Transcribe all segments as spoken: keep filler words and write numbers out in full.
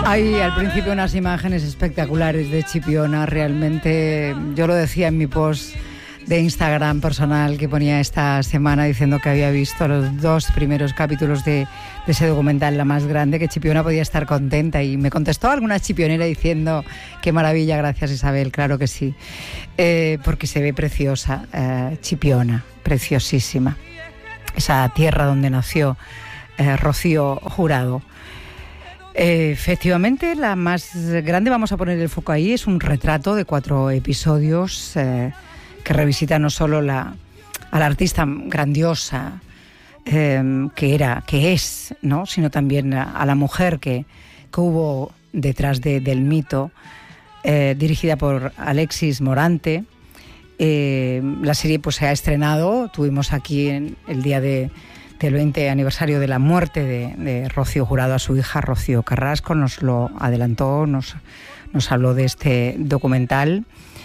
Hay al principio unas imágenes espectaculares de Chipiona, realmente. Yo lo decía en mi post de Instagram personal que ponía esta semana diciendo que había visto los dos primeros capítulos de, de ese documental, La Más Grande, que Chipiona podía estar contenta, y me contestó alguna chipionera diciendo qué maravilla, gracias Isabel, claro que sí, eh, porque se ve preciosa, eh, Chipiona, preciosísima, esa tierra donde nació eh, Rocío Jurado. Eh, efectivamente, La Más Grande, vamos a poner el foco ahí, es un retrato de cuatro episodios eh, que revisita no solo la, a la artista grandiosa eh, que era, que es, ¿no?, sino también a, a la mujer que, que hubo detrás de, del mito, eh, dirigida por Alexis Morante. Eh, la serie pues se ha estrenado, tuvimos aquí en el día de del veinte aniversario de la muerte de, de Rocío Jurado a su hija Rocío Carrasco, nos lo adelantó, nos, nos habló de este documental.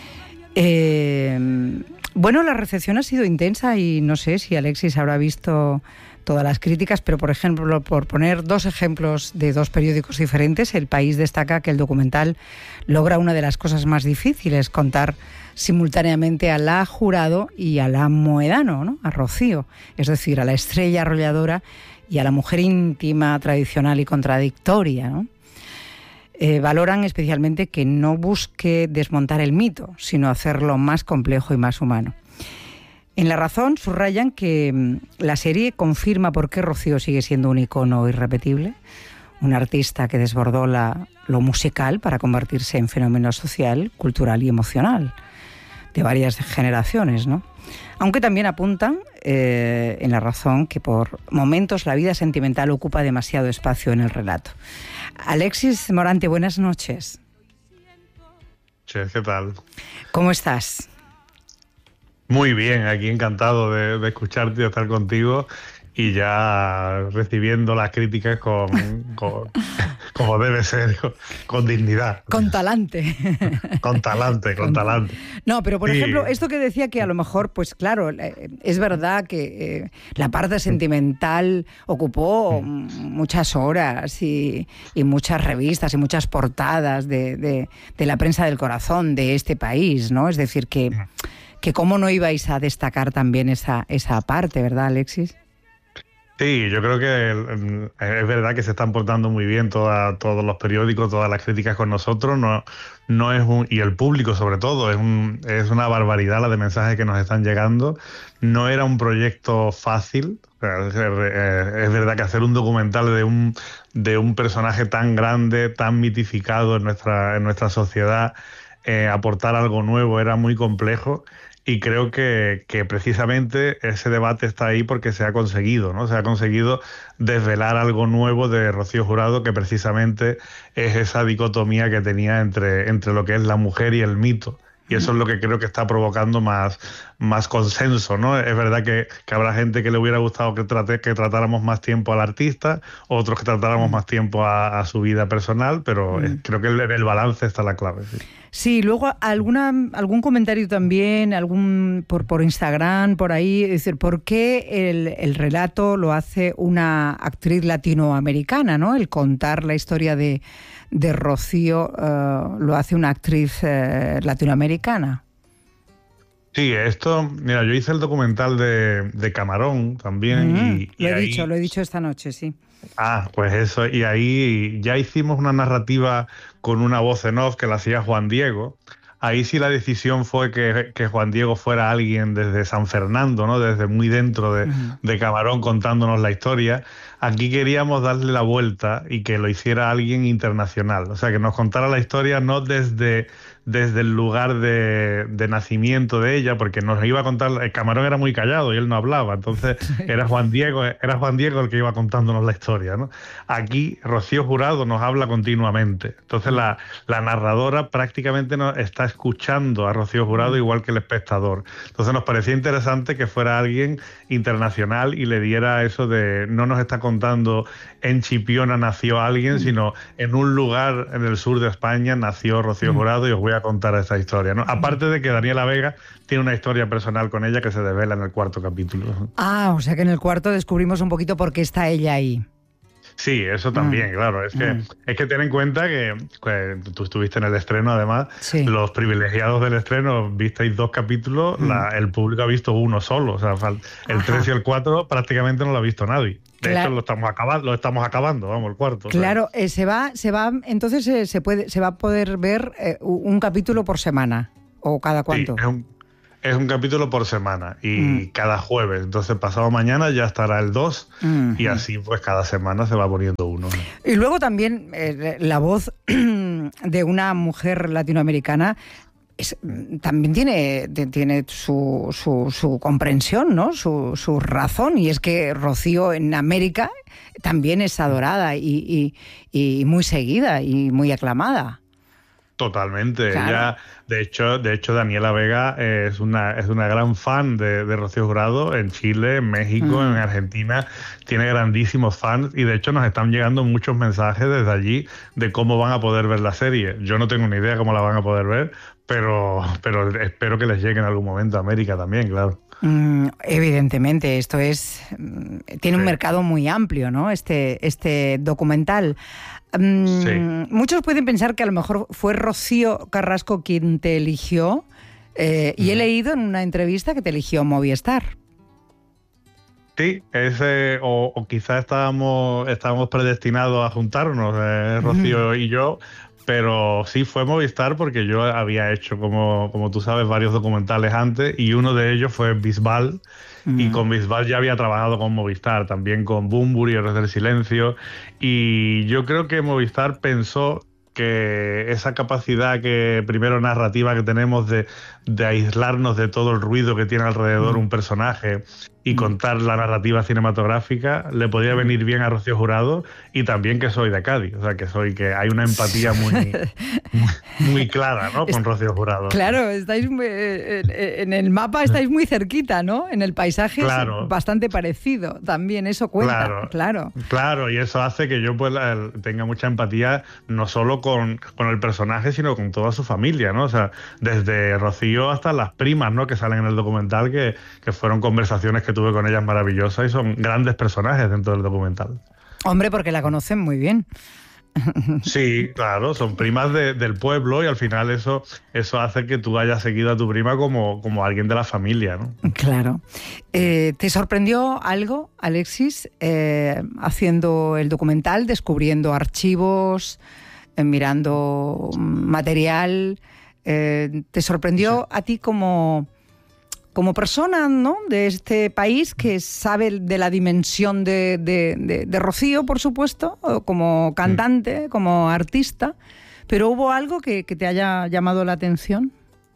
Eh, bueno, la recepción ha sido intensa y no sé si Alexis habrá visto todas las críticas, pero por ejemplo, por poner dos ejemplos de dos periódicos diferentes, El País destaca que el documental logra una de las cosas más difíciles, contar simultáneamente a la Jurado y a la Moedano, ¿no?, a Rocío, es decir, a la estrella arrolladora y a la mujer íntima, tradicional y contradictoria, ¿no? Eh, valoran especialmente que no busque desmontar el mito, sino hacerlo más complejo y más humano. En La Razón subrayan que mmm, la serie confirma por qué Rocío sigue siendo un icono irrepetible, un artista que desbordó la, lo musical para convertirse en fenómeno social, cultural y emocional de varias generaciones, ¿no? Aunque también apuntan eh, en La Razón que por momentos la vida sentimental ocupa demasiado espacio en el relato. Alexis Morante, buenas noches. Che, ¿qué tal? ¿Cómo estás? Muy bien, aquí encantado de, de escucharte y de estar contigo, y ya recibiendo las críticas con, con como debe ser, con, con dignidad. Con talante. Con talante, con, con talante. No, pero por sí. ejemplo, esto que decía que a lo mejor, pues claro, es verdad que eh, la parte sentimental ocupó muchas horas y, y muchas revistas y muchas portadas de, de, de la prensa del corazón de este país, ¿no? Es decir, que, que cómo no ibais a destacar también esa, esa parte, ¿verdad, Alexis? Sí, yo creo que es verdad que se están portando muy bien toda, todos los periódicos, todas las críticas con nosotros, no, no es un, y el público sobre todo, es, un, es una barbaridad la de mensajes que nos están llegando. No era un proyecto fácil, es verdad que hacer un documental de un, de un personaje tan grande, tan mitificado en nuestra, en nuestra sociedad, eh, aportar algo nuevo era muy complejo. Y creo que, que precisamente ese debate está ahí porque se ha conseguido, ¿no? Se ha conseguido desvelar algo nuevo de Rocío Jurado, que precisamente es esa dicotomía que tenía entre, entre lo que es la mujer y el mito. Y eso es lo que creo que está provocando más, más consenso, ¿no? Es verdad que, que habrá gente que le hubiera gustado que, trate, que tratáramos más tiempo al artista, otros que tratáramos más tiempo a, a su vida personal, pero mm. creo que en el balance está la clave, sí. Sí, luego alguna algún comentario también, algún por por Instagram, por ahí, es decir, ¿por qué el, el relato lo hace una actriz latinoamericana, ¿no? El contar la historia de, de Rocío uh, lo hace una actriz uh, latinoamericana. Sí, esto, mira, yo hice el documental de, de Camarón también. Mm, y, y lo he ahí... dicho, lo he dicho esta noche, sí. Ah, pues eso, y ahí ya hicimos una narrativa con una voz en off que la hacía Juan Diego. Ahí sí la decisión fue que, que Juan Diego fuera alguien desde San Fernando, ¿no? Desde muy dentro de, uh-huh. de Camarón, contándonos la historia. Aquí queríamos darle la vuelta y que lo hiciera alguien internacional. O sea, que nos contara la historia no desde, desde el lugar de, de nacimiento de ella, porque nos iba a contar... El Camarón era muy callado y él no hablaba. Entonces era Juan Diego, era Juan Diego el que iba contándonos la historia, ¿no? Aquí Rocío Jurado nos habla continuamente. Entonces la, la narradora prácticamente nos está escuchando a Rocío Jurado igual que el espectador. Entonces nos parecía interesante que fuera alguien internacional y le diera eso de no nos está contando en Chipiona nació alguien, sino en un lugar en el sur de España nació Rocío Jurado, y os voy a contar esa historia, ¿no? Aparte de que Daniela Vega tiene una historia personal con ella que se devela en el cuarto capítulo. Ah, o sea que en el cuarto descubrimos un poquito por qué está ella ahí. Sí, eso también, mm. claro. Es que, mm. es que ten en cuenta que, que tú estuviste en el estreno, además, sí. Los privilegiados del estreno visteis dos capítulos, mm. la, el público ha visto uno solo. O sea, el tres y el cuatro prácticamente no lo ha visto nadie. De claro. hecho, lo estamos acabando, lo estamos acabando, vamos, el cuarto. Claro, eh, se va, se va, entonces eh, se puede, se va a poder ver eh, un capítulo por semana, o cada cuánto. Sí, es un, es un capítulo por semana y mm. cada jueves. Entonces, pasado mañana ya estará el dos mm. y así pues cada semana se va poniendo uno. Y luego también eh, la voz de una mujer latinoamericana es, también tiene, tiene su, su, su comprensión, ¿no? Su, su razón, y es que Rocío en América también es adorada y, y, y muy seguida y muy aclamada. Totalmente. Claro. Ella, de hecho, de hecho, Daniela Vega es una, es una gran fan de, de Rocío Jurado en Chile, en México, mm. en Argentina. Tiene grandísimos fans y de hecho nos están llegando muchos mensajes desde allí de cómo van a poder ver la serie. Yo no tengo ni idea cómo la van a poder ver, pero, pero espero que les llegue en algún momento a América también, claro. Mm, evidentemente, esto es tiene sí. un mercado muy amplio, ¿no? Este, este documental. Um, sí. Muchos pueden pensar que a lo mejor fue Rocío Carrasco quien te eligió, eh, y mm. he leído en una entrevista que te eligió Movistar. Sí, ese, o, o quizás estábamos, estábamos predestinados a juntarnos, eh, Rocío mm. y yo. Pero sí fue Movistar porque yo había hecho, como, como tú sabes, varios documentales antes y uno de ellos fue Bisbal. Mm. Y con Bisbal ya había trabajado con Movistar, también con Bunbury, Héroes del Silencio. Y yo creo que Movistar pensó que esa capacidad que primero narrativa que tenemos de, de aislarnos de todo el ruido que tiene alrededor mm. un personaje y contar la narrativa cinematográfica le podía venir bien a Rocío Jurado, y también que soy de Cádiz, o sea que soy que hay una empatía muy muy, muy clara, ¿no? Con Rocío Jurado. Claro, estáis eh, en el mapa estáis muy cerquita, ¿no? En el paisaje claro. es bastante parecido, también eso cuenta, claro, claro. Claro, y eso hace que yo pues tenga mucha empatía no solo con, con el personaje, sino con toda su familia, ¿no? O sea, desde Rocío hasta las primas, ¿no? Que salen en el documental, que, que fueron conversaciones que tuve con ellas maravillosas y son grandes personajes dentro del documental. Hombre, porque la conocen muy bien. Sí, claro, son primas de, del pueblo y al final eso, eso hace que tú hayas seguido a tu prima como, como alguien de la familia, ¿no? Claro. Eh, ¿Te sorprendió algo, Alexis, eh, haciendo el documental, descubriendo archivos, eh, mirando material? Eh, ¿Te sorprendió sí. a ti como... como persona, ¿no?, de este país que sabe de la dimensión de, de, de, de Rocío, por supuesto, como cantante, mm. como artista, pero ¿hubo algo que, que te haya llamado la atención?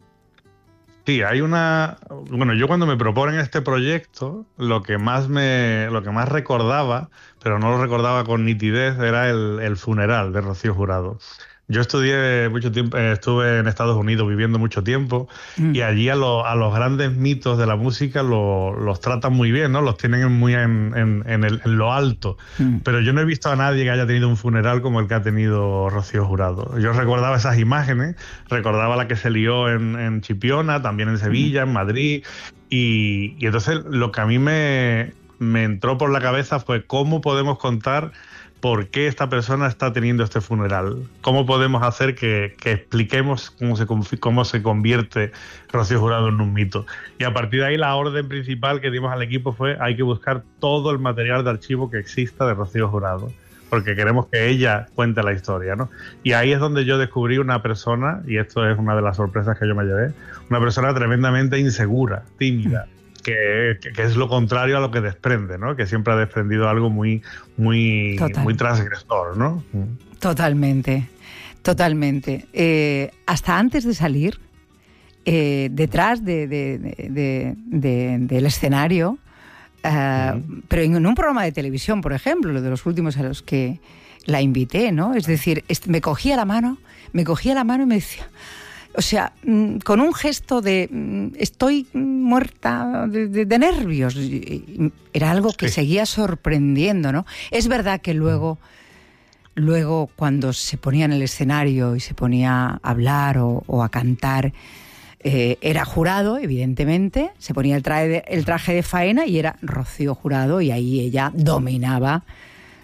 Sí, hay una... Bueno, yo cuando me proponen este proyecto, lo que más me, lo que más recordaba, pero no lo recordaba con nitidez, era el, el funeral de Rocío Jurado. Yo estudié mucho tiempo, estuve en Estados Unidos viviendo mucho tiempo mm. y allí a, lo, a los grandes mitos de la música lo, los tratan muy bien, ¿no? Los tienen muy en, en, en, el, en lo alto. Mm. Pero yo no he visto a nadie que haya tenido un funeral como el que ha tenido Rocío Jurado. Yo recordaba esas imágenes, recordaba la que se lió en, en Chipiona, también en Sevilla, mm. en Madrid, y, y entonces lo que a mí me, me entró por la cabeza fue cómo podemos contar por qué esta persona está teniendo este funeral. ¿Cómo podemos hacer que, que expliquemos cómo se, cómo se convierte Rocío Jurado en un mito? Y a partir de ahí la orden principal que dimos al equipo fue hay que buscar todo el material de archivo que exista de Rocío Jurado, porque queremos que ella cuente la historia, ¿no? Y ahí es donde yo descubrí una persona, y esto es una de las sorpresas que yo me llevé, una persona tremendamente insegura, tímida, Que, que es lo contrario a lo que desprende, ¿no? Que siempre ha desprendido algo muy, muy, muy transgresor, ¿no? Totalmente, totalmente. Eh, hasta antes de salir, eh, detrás de, de, de, de, del escenario, eh, uh-huh. pero en un programa de televisión, por ejemplo, lo de los últimos a los que la invité, ¿no? Es decir, me cogía la mano, me cogía la mano y me decía... O sea, con un gesto de estoy muerta de, de, de nervios. Era algo que sí. seguía sorprendiendo, ¿no? Es verdad que luego, luego cuando se ponía en el escenario y se ponía a hablar o, o a cantar, eh, era Jurado, evidentemente, se ponía el traje, de, el traje de faena y era Rocío Jurado, y ahí ella dominaba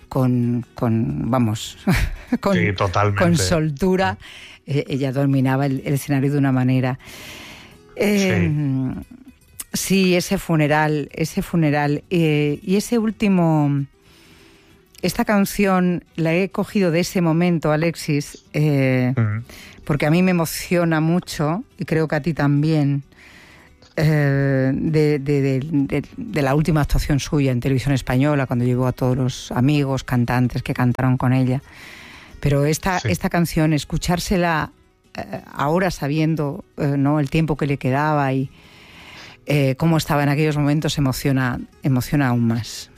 con, con vamos, con, sí, totalmente. con soltura. Eh, ella dominaba el, el escenario de una manera. Eh, sí. sí, ese funeral, ese funeral eh, y ese último... Esta canción la he cogido de ese momento, Alexis, eh, uh-huh. porque a mí me emociona mucho, y creo que a ti también, eh, de, de, de, de, de la última actuación suya en Televisión Española, cuando llevó a todos los amigos cantantes que cantaron con ella. Pero esta, sí. esta canción, escuchársela eh, ahora sabiendo eh, ¿no? el tiempo que le quedaba y eh, cómo estaba en aquellos momentos, emociona, emociona aún más.